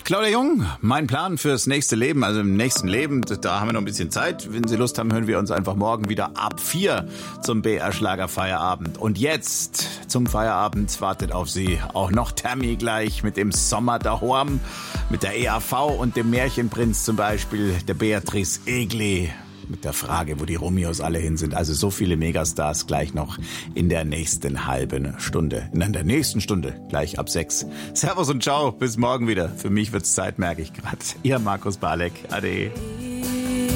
Claudia Jung, mein Plan fürs nächste Leben, also im nächsten Leben, da haben wir noch ein bisschen Zeit. Wenn Sie Lust haben, hören wir uns einfach morgen wieder ab 4 zum BR Schlager Feierabend. Und jetzt zum Feierabend wartet auf Sie auch noch Tammy gleich mit dem Sommer daheim, mit der EAV und dem Märchenprinz zum Beispiel, der Beatrice Egli. Mit der Frage, wo die Romeos alle hin sind. Also so viele Megastars gleich noch in der nächsten halben Stunde. In der nächsten Stunde, gleich ab 6. Servus und ciao, bis morgen wieder. Für mich wird's Zeit, merke ich gerade. Ihr Markus Balek, ade.